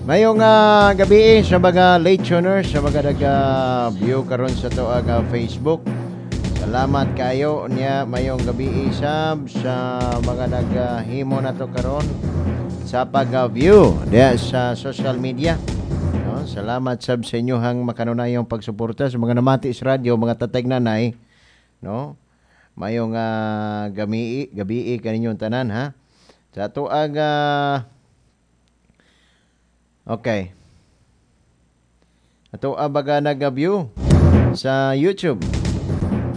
Mayong gabi sa mga late tuners, sa mga nag-view karon sa tuag Facebook. Salamat kayo niya mayong gabi sab sa mga naghimo na to karon sa pag-view diya sa social media. No, salamat sab sa inyohang makanunayong pagsuporta sa mga namati sa radyo, mga tatay nanay, no? Mayong gabi kaninyong tanan ha. Sa tuag okay. Ato abaga nag-view sa YouTube.